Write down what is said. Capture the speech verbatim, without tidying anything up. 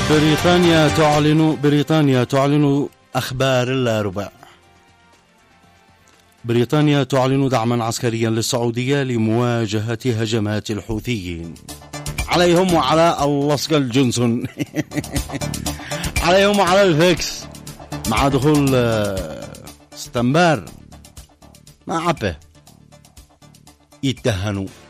بريطانيا تعلن بريطانيا تعلن أخبار اللا بريطانيا تعلن دعما عسكريا للسعودية لمواجهة هجمات الحوثيين عليهم وعلى اللصقل جونسون عليهم وعلى الفيكس مع دخول ستنبار ما عبه يتهنوا